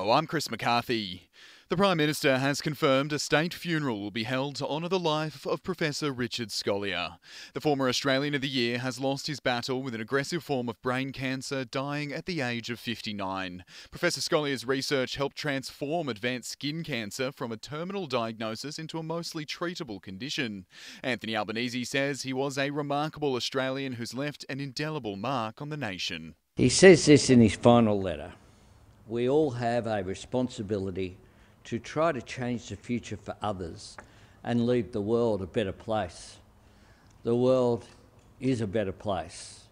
Hello, I'm Chris McCarthy. The Prime Minister has confirmed a state funeral will be held to honour the life of Professor Richard Scolyer. The former Australian of the Year has lost his battle with an aggressive form of brain cancer, dying at the age of 59. Professor Scolyer's research helped transform advanced skin cancer from a terminal diagnosis into a mostly treatable condition. Anthony Albanese says he was a remarkable Australian who's left an indelible mark on the nation. He says this in his final letter. We all have a responsibility to try to change the future for others and leave the world a better place. The world is a better place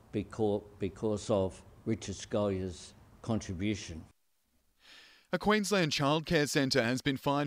because of Richard Scolyer's contribution. A Queensland childcare centre has been fined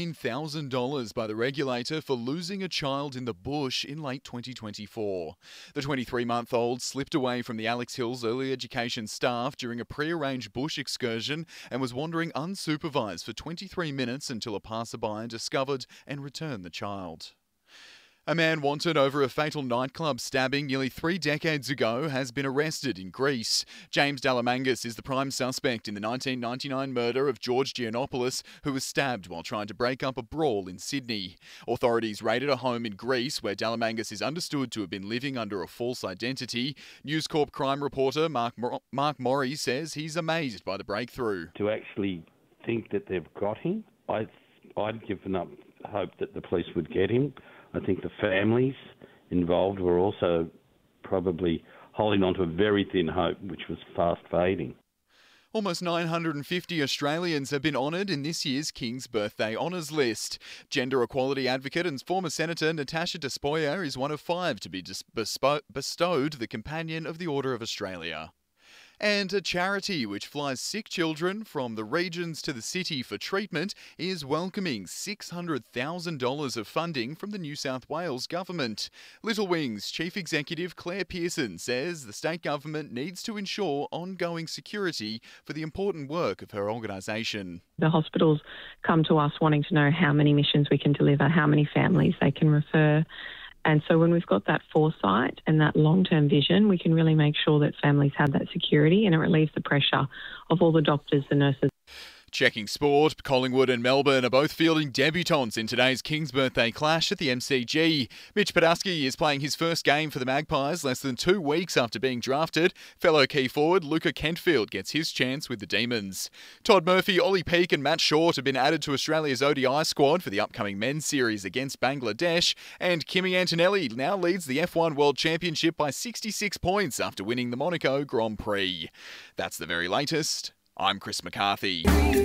$15,000 by the regulator for losing a child in the bush in late 2024. The 23-month-old slipped away from the Alex Hills Early Education staff during a pre-arranged bush excursion and was wandering unsupervised for 23 minutes until a passerby discovered and returned the child. A man wanted over a fatal nightclub stabbing nearly 3 decades ago has been arrested in Greece. James Dalamangas is the prime suspect in the 1999 murder of George Giannopoulos, who was stabbed while trying to break up a brawl in Sydney. Authorities raided a home in Greece where Dalamangas is understood to have been living under a false identity. News Corp crime reporter Mark Morey says he's amazed by the breakthrough. To actually think that they've got him, I'd given up hope that the police would get him. I think the families involved were also probably holding on to a very thin hope, which was fast fading. Almost 950 Australians have been honoured in this year's King's Birthday Honours list. Gender equality advocate and former Senator Natasha Despoja is one of 5 to be bestowed the Companion of the Order of Australia. And a charity which flies sick children from the regions to the city for treatment is welcoming $600,000 of funding from the New South Wales government. Little Wings Chief Executive Claire Pearson says the state government needs to ensure ongoing security for the important work of her organisation. The hospitals come to us wanting to know how many missions we can deliver, how many families they can refer. And so when we've got that foresight and that long-term vision, we can really make sure that families have that security, and it relieves the pressure of all the doctors, the nurses. Checking sport, Collingwood and Melbourne are both fielding debutants in today's King's Birthday clash at the MCG. Mitch Podolsky is playing his first game for the Magpies less than 2 weeks after being drafted. Fellow key forward Luca Kentfield gets his chance with the Demons. Todd Murphy, Ollie Peake and Matt Short have been added to Australia's ODI squad for the upcoming men's series against Bangladesh. And Kimi Antonelli now leads the F1 World Championship by 66 points after winning the Monaco Grand Prix. That's the very latest. I'm Chris McCarthy.